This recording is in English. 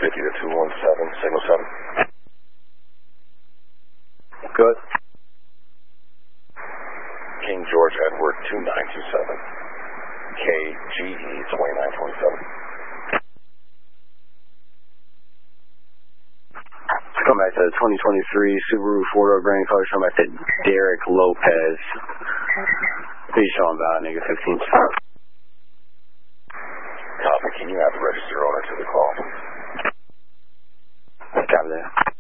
250 to 217, signal 7. Good. King George Edward 2927. KGE 2927. Come back to the 2023 Subaru 4-door brand color. Come back to Derek Lopez. What are you showing about, nigga? 15. Copy. Can you have the register owner to the call? Copy that.